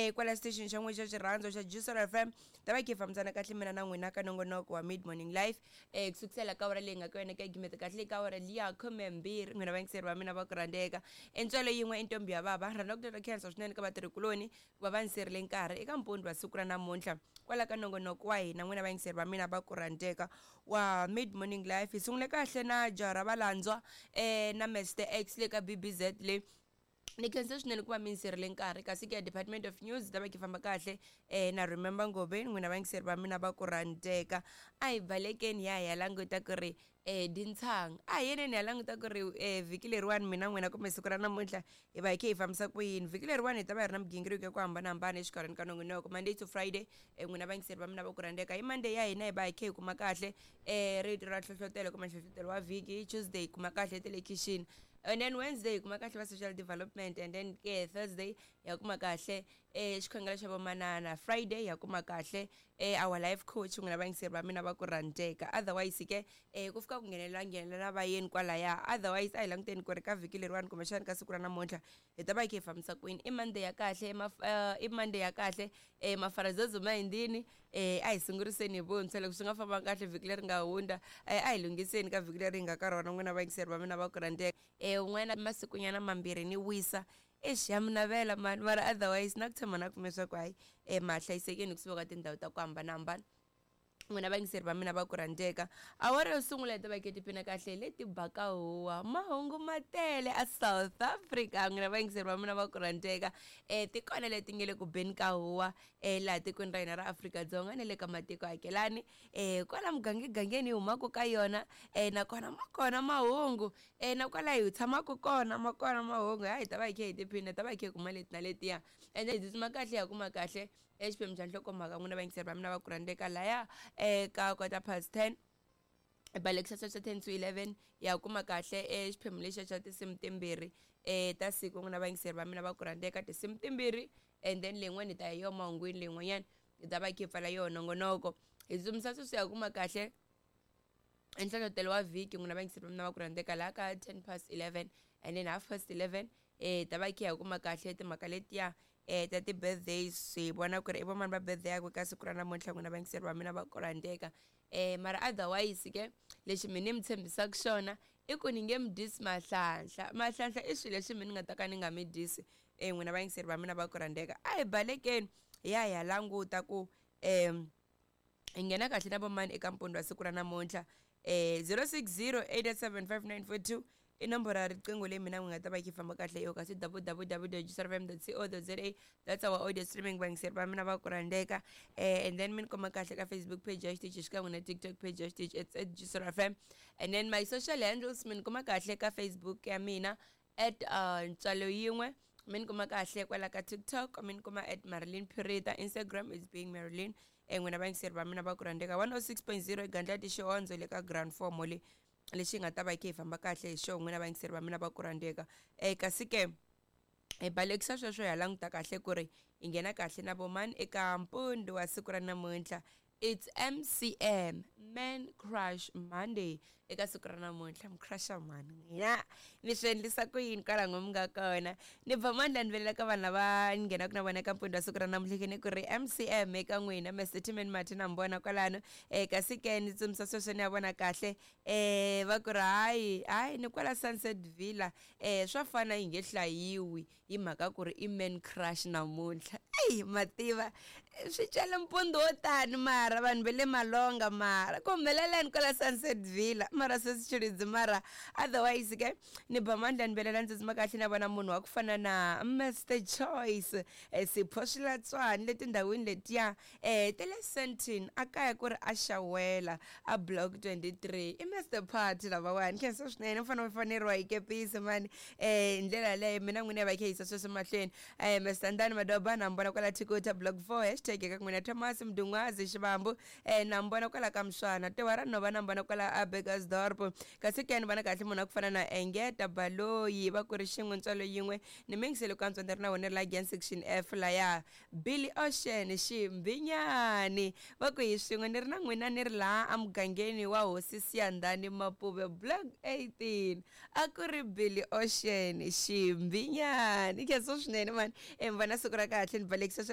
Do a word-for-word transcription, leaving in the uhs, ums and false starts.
eh kwala station xa n'we xa xirhandzu xa Juicer F M ta va ki fambisana kahle mina na n'wina ka nongonoko wa Mid Morning Live eh kusukisela ka hora leyi nga ka yona ka gimeta kahle ka hora liya khumembirhi n'wina vayingiseri va mina va ku rhandeka entswalo yin'we intombi ya baba rhandza ku tata khensa swinene ka vatirhikuloni ku va va nisirile nkarhi eka mpundzi wa siku ra namuntlha kwala ka nongonoko wa hina n'wina vayingiseri va mina va ku rhandeka wa Mid Morning Live hi sungule kahle na jara valandzwa eh na Mister X le ka B B Z le ni khensa swinene ku va mi nisirile nkarhi kasi ke ya Department of News ta va ki famba kahle eh na Remember Ngobe n'wina vayingiseri va mina va ku rhandeka a hi balekeni ya hi ya languta ku ri eh dintshang a hi yeneni ya languta ku ri eh vhiki leriwani mina n'wina kumbe siku ra namuntlha hi va hi khe hi fambisa ku yini vhiki leriwani hi ta va hi ri na migingiriko ya ku hambanahambana exikarhini ka nongonoko Monday to Friday eh n'wina vayingiseri va mina va ku rhandeka hi Monday ya hina hi va hi khe hi kuma kahle eh radio ra hlohlotelo kumbe nhlohlotelo wa vhiki Tuesday hi kuma kahle television and then Wednesday kuma kahle va social development and then ke Thursday ya kuma kahle eh xikhongela xa vomanana Friday ya kuma kahle eh our life coach n'wina vayingiseri va mina va ku rhandeka otherwise ke eh ku fika ku nghenelela nghenelela vayeni kwala ya otherwise a hi languteni ku ri ka vhiki leriwani kumbe xana ka siku ra namuntlha hi ta va hi khe hi fambisa kwini i Monday ya kahle i Monday ya kahle eh mafarazozo ma hindini eh a hi sunguriseni hi vuntshwa loko swi nga famba kahle vhiki leri nga hundza a hi lunghiseni ka vhiki leri hi nga ka rona n'wina vayingiseri va mina va ku rhandeka eh un'wana masikunyana mambirhi ni wisa exi ya mi navela mani mara otherwise na ku tshama na kume swa ku hayi eh ma hlayisekeni kusuka ka tindhawu ta ku hambanahambana n'wina vayingiseri va mina va ku rhandeka awara yo sungula hi ta va ke tiphina kahle leti baka huwa mahungu ma tele a South Africa n'wina vayingiseri va mina va ku rhandeka eh tikona leti nge le ku beni ka huwa eh laha tikweni ra hina ra Afrika-Dzonga ni le ka matiko akelani eh kwala mugangegangeni hi humaka ka yona eh nakona ma kona mahungu eh na kwala hi tshamaka kona ma kona mahungu ha hi ta va hi khe hi tiphina ta va hi khe hi kuma leti na letiya and then hi tsutsuma kahle ya kuma kahle exiphemu xa nhlokomhaka n'wina vayingiseri va mina va ku rhandeka laya eh ka quarter past ten balekisa xa ten to eleven ya kuma kahle exiphemu lexa xa tinsimu timbirhi eh ta siku n'wina vayingiseri va mina va ku rhandeka tinsimu timbirhi and then len'wani ta hi yo mahungwini len'wanyana hi ta va hi khe pfala yo nongonoko hi tsumisa sweswi ya kuma kahle enhlohlotelo wa vhiki n'wina vayingiseri va mina va ku rhandeka laha ka ten past eleven and then half past eleven eh ta va hi khe hi kuma kahle timhaka letiya eh ta ti-birthdays hi vona ku ri i vomani va birthday yakwe ka siku ra namuntlha n'wina vayingiseri va mina va ku rhandeka eh mara otherwise ke lexi mi ni mi tshembisaka xona i ku ni nge mi dyisi mahlanhla mahlanhla i swilo leswi mi ni nga ta ka ni nga mi dyisi eh n'wina vayingiseri va mina va ku rhandeka a hi balekeni hi ya hi ya languta ku um hi nghena kahle na vomani eka mpundzi wa siku ra namuntlha eh zero six zero eight seven five nine four two i nomboro ya riqingho leyi mina n'wi nga ta va yi famba kahle yo kasi w w w dot juicer f m dot co dot za that's our audio streaming vayingiseri va mina va ku rhandeka eh and then mi ni koma kahle ka Facebook page ya xitichi xikan'we na TikTok page ya xitichi it's at Juicer F M and then my social handles mi ni koma kahle ka Facebook ya mina at uh, ntswalo yin'we mi ni koma kahle kwala ka TikTok mi ni koma at Marilyn Purita Instagram is being Marilyn eh n'wina vayingiseri va mina va ku rhandeka one oh six point zero Gandlati Xihondzo le ka ground four mole lexi nga ta va hi famba kahle hi xo n'wina vayingiseri va mina va ku rhandeka eh kasi ke hi balekisa sweswo ya languta kahle ku ri hi nghena kahle na vomani eka mpundzi wa siku ra namuntlha it's M C M Man Crush Monday eka siku ra namuntlha mi crusha mani mina ni swi endlisa ku yini kwala n'we mi nga kona ni ba mandla ni velela ka vanhu lava ni nghenaka na vona eka mpundzi wa siku ra namuntlha ni ku ri M C M eka n'wina Mister Timen Martin na mi vona kwalano eh kasi ke ni tsumisa sweswo ni ya vona kahle eh va ku ri hayi hayi ni kwala Sunset Villa eh swa fana hi nge hlayiwi hi mhaka ku ri i Man Crush namuntlha ei mativa swi cala mpundzi wo tani mara vanhu vele malonga mara ku humelelani kwala Sunset Villa mara se swi chilidzi mara otherwise ke ni ba mandla ni velela ndzi tsuma kahle na vona munhu wa ku fana na Mister Choice eh siphoxela tswani leti ndhawini letiya eh tele Sentin akaya ku ri a xawela a block twenty-three i Mister Party lavawani khensa swinene u fanele u faneriwa hi kepisi mani eh ndlela leyo mina n'wini ya va khe yisa sweswi mahlweni eh Mister Ndani Madoba na mbona kwala Tikota block four hashtag eka n'wina Thomas Mdungwazi Xivambu eh na mbona kwala ka Mshwana tewara no vana mbona kwala Abegasdorp kasi ke ni vana kahle munhu a ku fana na Engeta Baloyi va ku ri xin'we ntswalo yin'we ni mingisele ku antswa ni ri na wona la Gen section F la ya Billy Ocean Ximbinyani va ku hi swin'we ni ri na n'wina ni ri laha a mugangeni wa Hosi Siyandhani Mapuve block eighteen a ku ri Billy Ocean Ximbinyani ke so swinene man eh mvana siku ra kahle ni balekisa